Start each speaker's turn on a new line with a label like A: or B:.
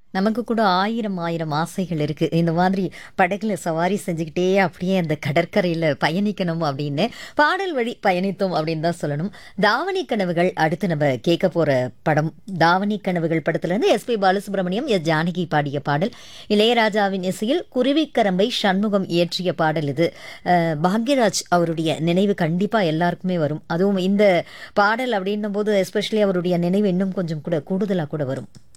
A: நமக்கு கூட ஆயிரம் ஆயிரம் ஆசைகள் இருக்கு. இந்த மாதிரி படகுல சவாரி செஞ்சுக்கிட்டே அப்படியே அந்த கடற்கரையில பயணிக்கணும் அப்படின்னு, பாடல் வழி பயணித்தோம் அப்படின்னு தான் சொல்லணும். தாவணி கனவுகள் அடுத்து நம்ம கேட்க போற படம். தாவணி கனவுகள் படத்துலேருந்து எஸ்பி பாலசுப்ரமணியம், எஸ் ஜானகி பாடிய பாடல். இளையராஜாவின் இசையில் குருவிக்கரம்பை சண்முகம் இயற்றிய பாடல் இது. பாக்யராஜ் அவருடைய நினைவு கண்டிப்பா எல்லாருக்குமே வரும். அதுவும் இந்த பாடல் அப்படின்னும் போது எஸ்பெஷலி அவருடைய நினைவு இன்னும் கொஞ்சம் கூட கூடுதலா கூட வரும்.